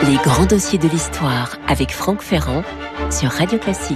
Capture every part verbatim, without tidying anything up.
Les grands dossiers de l'histoire avec Franck Ferrand sur Radio Classique.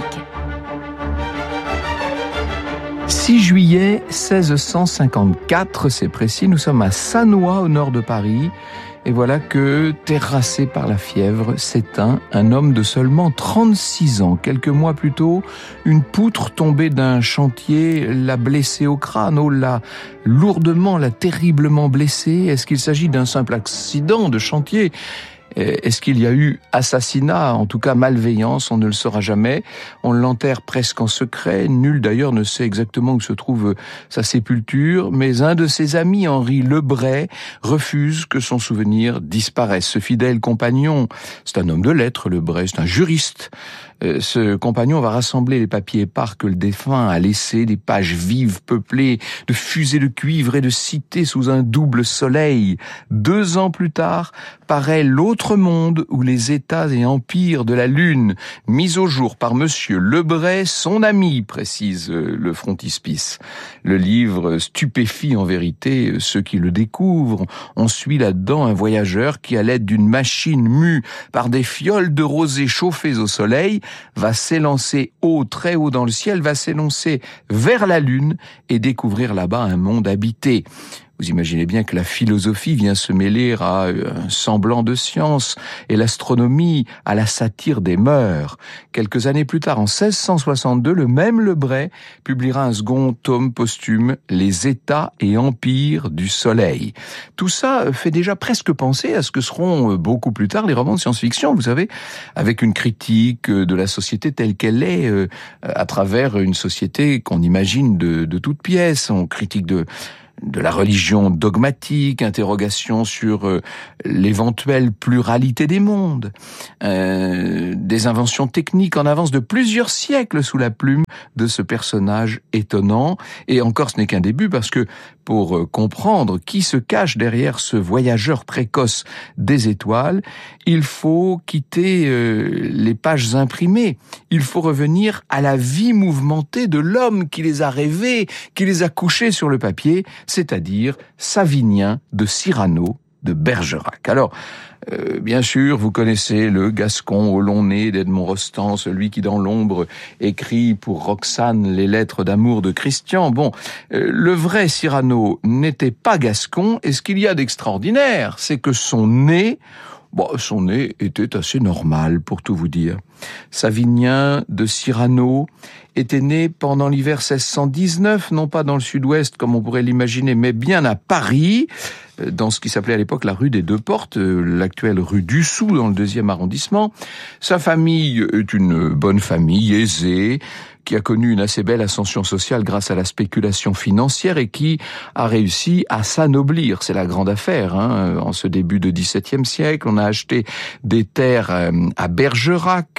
six juillet seize cent cinquante-quatre, c'est précis, nous sommes à Sannois au nord de Paris. Et voilà que, terrassé par la fièvre, s'éteint un homme de seulement trente-six ans. Quelques mois plus tôt, une poutre tombée d'un chantier l'a blessé au crâne. Oh, l'a lourdement, l'a terriblement blessé. Est-ce qu'il s'agit d'un simple accident de chantier ? Est-ce qu'il y a eu assassinat, en tout cas malveillance, on ne le saura jamais. On l'enterre presque en secret, nul d'ailleurs ne sait exactement où se trouve sa sépulture, mais un de ses amis, Henri Lebray, refuse que son souvenir disparaisse. Ce fidèle compagnon, c'est un homme de lettres, Lebray, c'est un juriste. Ce compagnon va rassembler les papiers épars que le défunt a laissés, des pages vives peuplées de fusées de cuivre et de cités sous un double soleil. Deux ans plus tard, paraît l'autre monde où les États et empires de la Lune, mis au jour par Monsieur Lebray, son ami, précise le frontispice. Le livre stupéfie en vérité ceux qui le découvrent. On suit là-dedans un voyageur qui, à l'aide d'une machine mue par des fioles de rosée chauffées au soleil, va s'élancer haut, très haut dans le ciel, va s'élancer vers la Lune et découvrir là-bas un monde habité. Vous imaginez bien que la philosophie vient se mêler à un semblant de science et l'astronomie à la satire des mœurs. Quelques années plus tard, en seize cent soixante-deux, le même Lebray publiera un second tome posthume, Les États et empires du Soleil. Tout ça fait déjà presque penser à ce que seront beaucoup plus tard les romans de science-fiction, vous savez, avec une critique de la société telle qu'elle est, à travers une société qu'on imagine de, de toutes pièces. On critique de de la religion dogmatique, interrogation sur euh, l'éventuelle pluralité des mondes, euh, des inventions techniques en avance de plusieurs siècles sous la plume de ce personnage étonnant. Et encore, ce n'est qu'un début, parce que pour euh, comprendre qui se cache derrière ce voyageur précoce des étoiles, il faut quitter euh, les pages imprimées. Il faut revenir à la vie mouvementée de l'homme qui les a rêvés, qui les a couchés sur le papier, c'est-à-dire Savinien de Cyrano de Bergerac. Alors, euh, bien sûr, vous connaissez le Gascon au long nez d'Edmond Rostand, celui qui dans l'ombre écrit pour Roxane les lettres d'amour de Christian. Bon, euh, le vrai Cyrano n'était pas gascon, et ce qu'il y a d'extraordinaire, c'est que son nez, bon, son nez était assez normal, pour tout vous dire. Savinien de Cyrano était né pendant l'hiver seize cent dix-neuf, non pas dans le sud-ouest comme on pourrait l'imaginer, mais bien à Paris, dans ce qui s'appelait à l'époque la rue des Deux Portes, l'actuelle rue Dussou, dans le deuxième arrondissement. Sa famille est une bonne famille, aisée, qui a connu une assez belle ascension sociale grâce à la spéculation financière et qui a réussi à s'anoblir. C'est la grande affaire, hein. En ce début de dix-septième siècle, on a acheté des terres à Bergerac,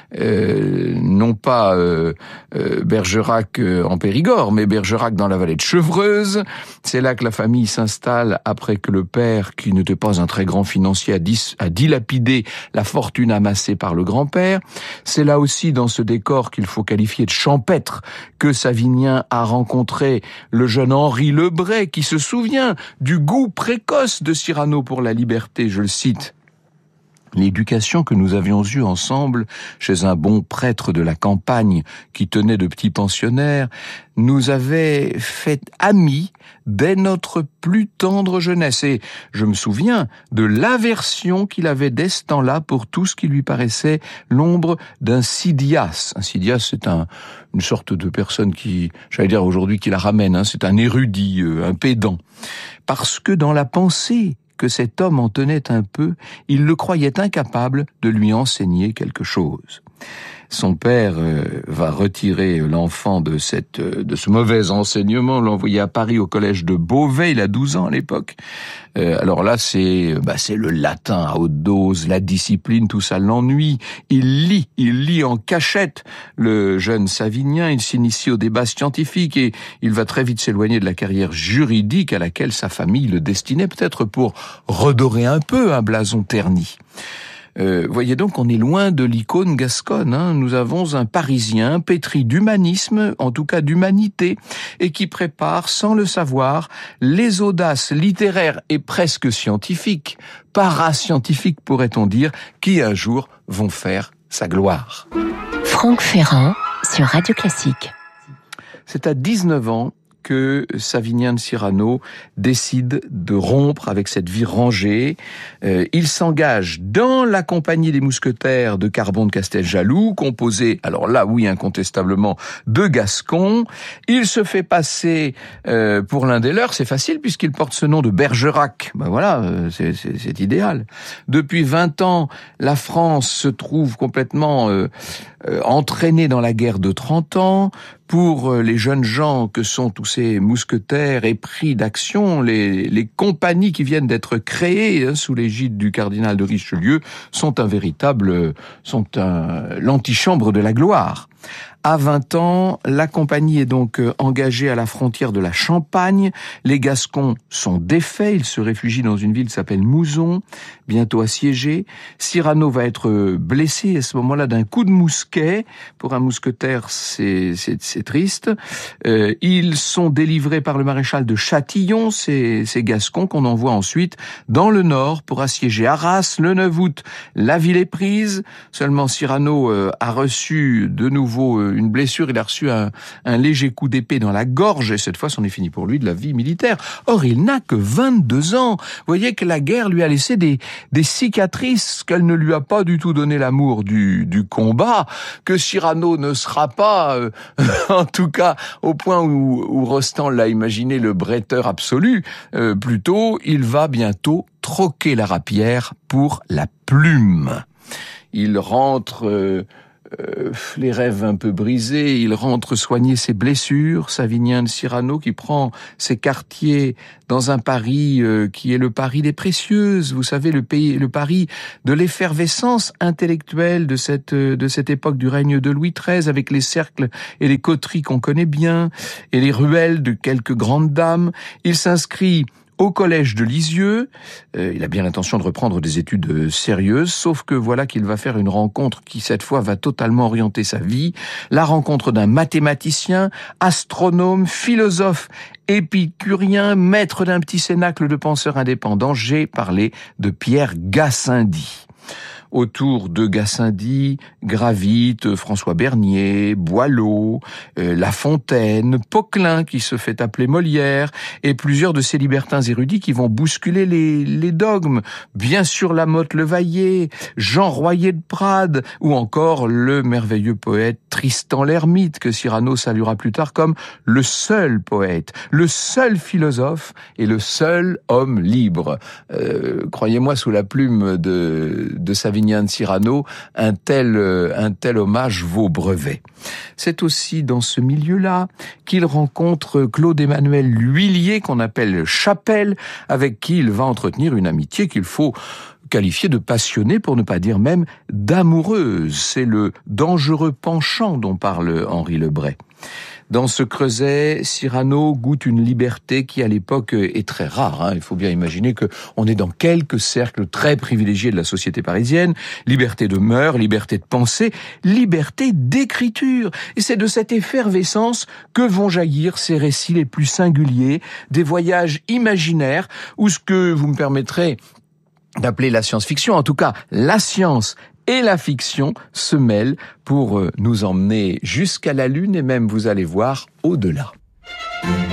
euh, non pas euh, euh, Bergerac en Périgord, mais Bergerac dans la vallée de Chevreuse. C'est là que la famille s'installe après que le père, qui n'était pas un très grand financier, a, dis, a dilapidé la fortune amassée par le grand-père. C'est là aussi, dans ce décor qu'il faut qualifier de champêtre, que Savinien a rencontré le jeune Henri Lebray, qui se souvient du goût précoce de Cyrano pour la liberté, je le cite. L'éducation que nous avions eue ensemble chez un bon prêtre de la campagne qui tenait de petits pensionnaires nous avait fait amis dès notre plus tendre jeunesse. Et je me souviens de l'aversion qu'il avait dès ce temps-là pour tout ce qui lui paraissait l'ombre d'un Sidias. Un Sidias, c'est un, une sorte de personne qui, j'allais dire aujourd'hui, qui la ramène, hein, c'est un érudit, euh, un pédant. Parce que dans la pensée que cet homme en tenait un peu, il le croyait incapable de lui enseigner quelque chose. Son père euh, va retirer l'enfant de cette euh, de ce mauvais enseignement, l'envoyer à Paris au collège de Beauvais, il a douze ans à l'époque. Euh, alors là, c'est bah c'est le latin à haute dose, la discipline, tout ça l'ennuie. Il lit, il lit en cachette le jeune Savinien, il s'initie au débat scientifique et il va très vite s'éloigner de la carrière juridique à laquelle sa famille le destinait, peut-être pour redorer un peu un blason terni. Euh, voyez donc, on est loin de l'icône gasconne. Hein. Nous avons un Parisien pétri d'humanisme, en tout cas d'humanité, et qui prépare, sans le savoir, les audaces littéraires et presque scientifiques, parascientifiques pourrait-on dire, qui un jour vont faire sa gloire. Franck Ferrand sur Radio Classique. C'est à dix-neuf ans que Savinien de Cyrano décide de rompre avec cette vie rangée. Euh, il s'engage dans la compagnie des mousquetaires de Carbon de Casteljaloux, composée, alors là oui incontestablement, de Gascons. Il se fait passer euh, pour l'un des leurs, c'est facile puisqu'il porte ce nom de Bergerac. Ben voilà, euh, c'est, c'est, c'est idéal. Depuis vingt ans, la France se trouve complètement euh, euh, entraînée dans la guerre de trente ans. Pour les jeunes gens que sont tous ces mousquetaires épris d'action, les, les compagnies qui viennent d'être créées hein, sous l'égide du cardinal de Richelieu sont un véritable, sont un, l'antichambre de la gloire. À vingt ans, la compagnie est donc engagée à la frontière de la Champagne. Les Gascons sont défaits, ils se réfugient dans une ville qui s'appelle Mouzon, bientôt assiégée. Cyrano va être blessé à ce moment-là d'un coup de mousquet. Pour un mousquetaire, c'est, c'est, c'est triste. Euh, ils sont délivrés par le maréchal de Châtillon, ces, ces Gascons qu'on envoie ensuite dans le nord pour assiéger Arras. Le neuf août, la ville est prise. Seulement Cyrano euh, a reçu de nouveau euh, une blessure, il a reçu un, un léger coup d'épée dans la gorge et cette fois c'en est fini pour lui de la vie militaire. Or il n'a que vingt-deux ans. Vous voyez que la guerre lui a laissé des, des cicatrices, qu'elle ne lui a pas du tout donné l'amour du, du combat, que Cyrano ne sera pas, euh, en tout cas au point où, où Rostand l'a imaginé, le bretteur absolu. Euh, plutôt, il va bientôt troquer la rapière pour la plume. Il rentre... Euh, Euh, les rêves un peu brisés, il rentre soigner ses blessures, Savinien de Cyrano qui prend ses quartiers dans un Paris euh, qui est le Paris des précieuses, vous savez, le pays, le Paris de l'effervescence intellectuelle de cette, de cette époque du règne de Louis treize, avec les cercles et les coteries qu'on connaît bien, et les ruelles de quelques grandes dames. Il s'inscrit au collège de Lisieux. Euh, il a bien l'intention de reprendre des études sérieuses, sauf que voilà qu'il va faire une rencontre qui, cette fois, va totalement orienter sa vie. La rencontre d'un mathématicien, astronome, philosophe, épicurien, maître d'un petit cénacle de penseurs indépendants. J'ai parlé de Pierre Gassendi. Autour de Gassendi gravitent François Bernier, Boileau, euh, La Fontaine, Poquelin qui se fait appeler Molière et plusieurs de ces libertins érudits qui vont bousculer les, les dogmes. Bien sûr Lamotte Levaillé, Jean Royer de Prades ou encore le merveilleux poète Tristan l'Hermite que Cyrano saluera plus tard comme le seul poète, le seul philosophe et le seul homme libre. Euh, croyez-moi, sous la plume de, de Savinien de Cyrano, un tel, un tel hommage vaut brevet. C'est aussi dans ce milieu-là qu'il rencontre Claude-Emmanuel L'Huillier, qu'on appelle Chapelle, avec qui il va entretenir une amitié qu'il faut qualifiée de passionnée, pour ne pas dire même d'amoureuse. C'est le dangereux penchant dont parle Henri Lebret. Dans ce creuset, Cyrano goûte une liberté qui, à l'époque, est très rare. Hein. Il faut bien imaginer que on est dans quelques cercles très privilégiés de la société parisienne. Liberté de mœurs, liberté de pensée, liberté d'écriture. Et c'est de cette effervescence que vont jaillir ces récits les plus singuliers, des voyages imaginaires, où ce que vous me permettrez d'appeler la science-fiction, en tout cas la science et la fiction se mêlent pour nous emmener jusqu'à la Lune et même, vous allez voir, au-delà.